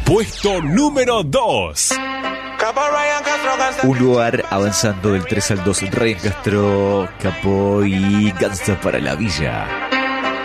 Puesto número 2. Un lugar avanzando del 3 al 2. Ryan Castro, Capo y Gangsta para la Villa.